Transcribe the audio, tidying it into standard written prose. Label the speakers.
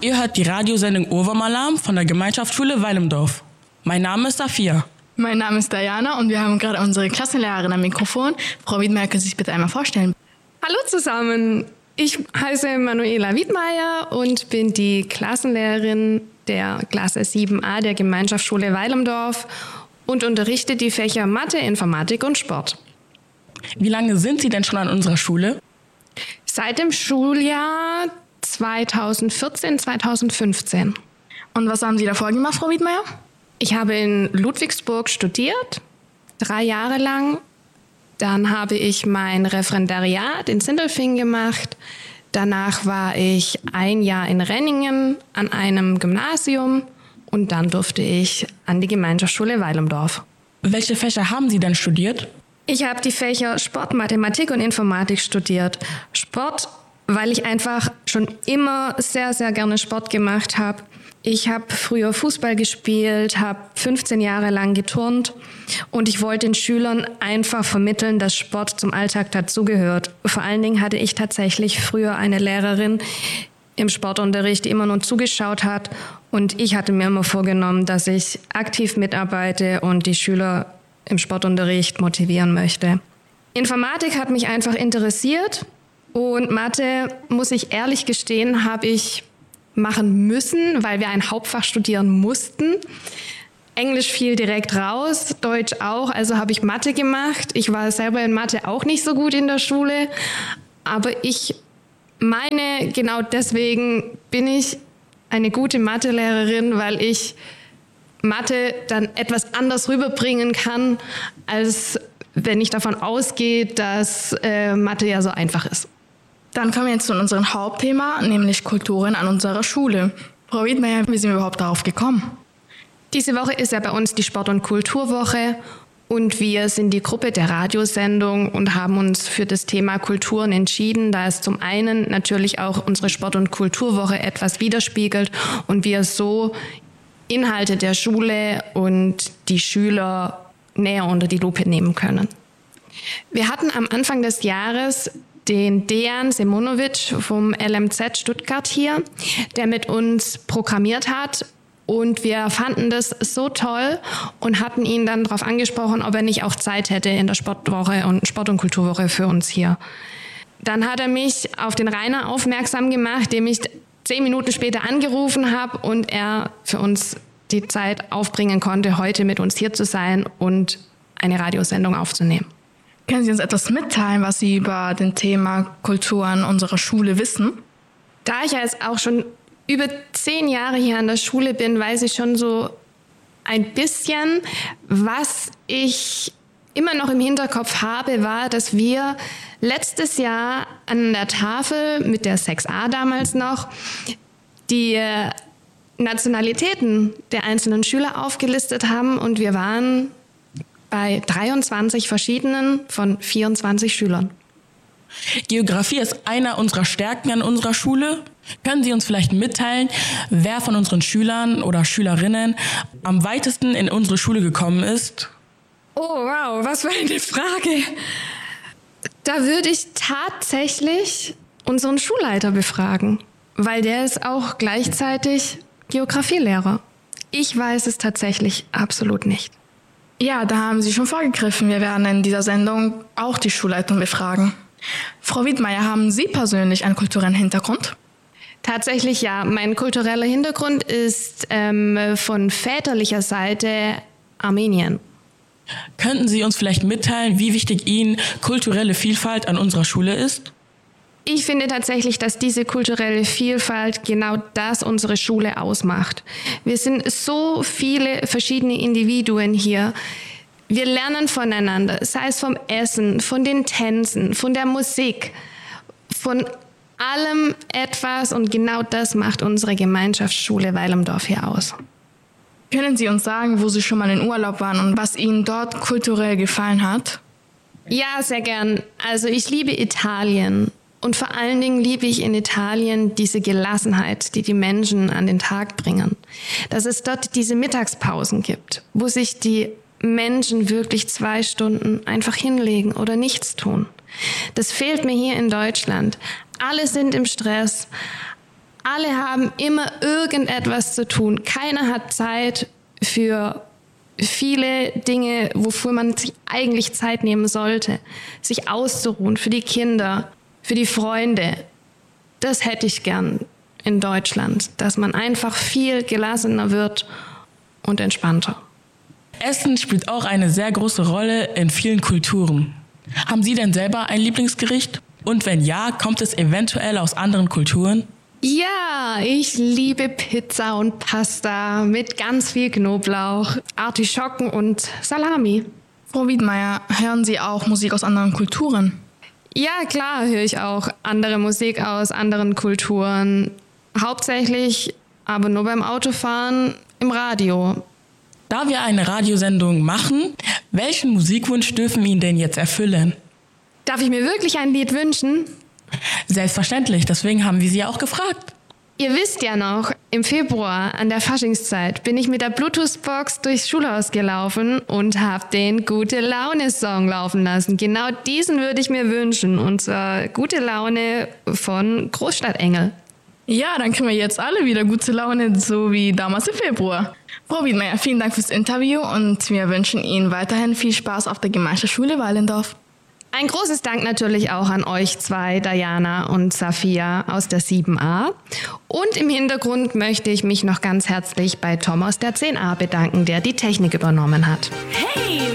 Speaker 1: Ihr hört die Radiosendung Ohrwurm-Alarm von der Gemeinschaftsschule Weilemdorf. Mein Name ist Safia.
Speaker 2: Mein Name ist Diana und wir haben gerade unsere Klassenlehrerin am Mikrofon. Frau Wiedmeier, können Sie sich bitte einmal vorstellen?
Speaker 3: Hallo zusammen, ich heiße Manuela Wiedmeier und bin die Klassenlehrerin der Klasse 7a der Gemeinschaftsschule Weilemdorf und unterrichte die Fächer Mathe, Informatik und Sport.
Speaker 1: Wie lange sind Sie denn schon an unserer Schule?
Speaker 3: Seit dem Schuljahr 2014, 2015.
Speaker 2: Und was haben Sie davor gemacht, Frau Wiedmeier?
Speaker 3: Ich habe in Ludwigsburg studiert, 3 Jahre lang. Dann habe ich mein Referendariat in Sindelfingen gemacht. Danach war ich 1 Jahr in Renningen an einem Gymnasium und dann durfte ich an die Gemeinschaftsschule Weilemdorf.
Speaker 1: Welche Fächer haben Sie denn studiert?
Speaker 3: Ich habe die Fächer Sport, Mathematik und Informatik studiert. Sport, weil ich einfach schon immer sehr, sehr gerne Sport gemacht habe. Ich habe früher Fußball gespielt, habe 15 Jahre lang geturnt und ich wollte den Schülern einfach vermitteln, dass Sport zum Alltag dazugehört. Vor allen Dingen hatte ich tatsächlich früher eine Lehrerin im Sportunterricht, die immer nur zugeschaut hat und ich hatte mir immer vorgenommen, dass ich aktiv mitarbeite und die Schüler im Sportunterricht motivieren möchte. Informatik hat mich einfach interessiert und Mathe, muss ich ehrlich gestehen, habe ich machen müssen, weil wir ein Hauptfach studieren mussten. Englisch fiel direkt raus, Deutsch auch, also habe ich Mathe gemacht. Ich war selber in Mathe auch nicht so gut in der Schule, aber ich meine, genau deswegen bin ich eine gute Mathelehrerin, weil ich Mathe dann etwas anders rüberbringen kann, als wenn ich davon ausgehe, dass Mathe ja so einfach ist.
Speaker 2: Dann kommen wir jetzt zu unserem Hauptthema, nämlich Kulturen an unserer Schule. Frau Wiedmeier, wie sind wir überhaupt darauf gekommen?
Speaker 3: Diese Woche ist ja bei uns die Sport- und Kulturwoche und wir sind die Gruppe der Radiosendung und haben uns für das Thema Kulturen entschieden, da es zum einen natürlich auch unsere Sport- und Kulturwoche etwas widerspiegelt und wir so Inhalte der Schule und die Schüler näher unter die Lupe nehmen können. Wir hatten am Anfang des Jahres den Dejan Semunovic vom LMZ Stuttgart hier, der mit uns programmiert hat. Und wir fanden das so toll und hatten ihn dann darauf angesprochen, ob er nicht auch Zeit hätte in der Sportwoche und Sport- und Kulturwoche für uns hier. Dann hat er mich auf den Rainer aufmerksam gemacht, dem ich 10 Minuten später angerufen habe und er für uns die Zeit aufbringen konnte, heute mit uns hier zu sein und eine Radiosendung aufzunehmen.
Speaker 2: Können Sie uns etwas mitteilen, was Sie über das Thema Kultur an unserer Schule wissen?
Speaker 3: Da ich ja jetzt auch schon über 10 Jahre hier an der Schule bin, weiß ich schon so ein bisschen, was ich immer noch im Hinterkopf habe, war, dass wir letztes Jahr an der Tafel mit der 6a damals noch die Nationalitäten der einzelnen Schüler aufgelistet haben und wir waren bei 23 verschiedenen von 24 Schülern.
Speaker 1: Geografie ist einer unserer Stärken an unserer Schule. Können Sie uns vielleicht mitteilen, wer von unseren Schülern oder Schülerinnen am weitesten in unsere Schule gekommen ist?
Speaker 3: Oh wow, was für eine Frage. Da würde ich tatsächlich unseren Schulleiter befragen, weil der ist auch gleichzeitig Geografielehrer. Ich weiß es tatsächlich absolut nicht.
Speaker 2: Ja, da haben Sie schon vorgegriffen. Wir werden in dieser Sendung auch die Schulleitung befragen. Frau Wiedmeier, haben Sie persönlich einen kulturellen Hintergrund?
Speaker 3: Tatsächlich ja. Mein kultureller Hintergrund ist von väterlicher Seite Armenien.
Speaker 1: Könnten Sie uns vielleicht mitteilen, wie wichtig Ihnen kulturelle Vielfalt an unserer Schule ist?
Speaker 3: Ich finde tatsächlich, dass diese kulturelle Vielfalt genau das unsere Schule ausmacht. Wir sind so viele verschiedene Individuen hier. Wir lernen voneinander, sei es vom Essen, von den Tänzen, von der Musik, von allem etwas und genau das macht unsere Gemeinschaftsschule Weilemdorf hier aus.
Speaker 2: Können Sie uns sagen, wo Sie schon mal in Urlaub waren und was Ihnen dort kulturell gefallen hat?
Speaker 3: Ja, sehr gern. Also ich liebe Italien. Und vor allen Dingen liebe ich in Italien diese Gelassenheit, die die Menschen an den Tag bringen. Dass es dort diese Mittagspausen gibt, wo sich die Menschen wirklich 2 Stunden einfach hinlegen oder nichts tun. Das fehlt mir hier in Deutschland. Alle sind im Stress. Alle haben immer irgendetwas zu tun. Keiner hat Zeit für viele Dinge, wofür man sich eigentlich Zeit nehmen sollte. Sich auszuruhen, für die Kinder, für die Freunde. Das hätte ich gern in Deutschland, dass man einfach viel gelassener wird und entspannter.
Speaker 1: Essen spielt auch eine sehr große Rolle in vielen Kulturen. Haben Sie denn selber ein Lieblingsgericht? Und wenn ja, kommt es eventuell aus anderen Kulturen?
Speaker 3: Ja, ich liebe Pizza und Pasta mit ganz viel Knoblauch, Artischocken und Salami.
Speaker 2: Frau Wiedmeier, hören Sie auch Musik aus anderen Kulturen?
Speaker 3: Ja, klar höre ich auch andere Musik aus anderen Kulturen. Hauptsächlich, aber nur beim Autofahren, im Radio.
Speaker 1: Da wir eine Radiosendung machen, welchen Musikwunsch dürfen wir Ihnen denn jetzt erfüllen?
Speaker 3: Darf ich mir wirklich ein Lied wünschen?
Speaker 1: Selbstverständlich, deswegen haben wir Sie auch gefragt.
Speaker 3: Ihr wisst ja noch, im Februar an der Faschingszeit bin ich mit der Bluetooth-Box durchs Schulhaus gelaufen und habe den Gute-Laune-Song laufen lassen. Genau diesen würde ich mir wünschen, und zwar Gute Laune von Großstadtengel.
Speaker 2: Ja, dann kriegen wir jetzt alle wieder gute Laune, so wie damals im Februar. Frau Wiedmeier, vielen Dank fürs Interview und wir wünschen Ihnen weiterhin viel Spaß auf der Gemeinschaftsschule Weilendorf.
Speaker 3: Ein großes Dank natürlich auch an euch zwei, Diana und Safia aus der 7a. Und im Hintergrund möchte ich mich noch ganz herzlich bei Tom aus der 10a bedanken, der die Technik übernommen hat.
Speaker 4: Hey!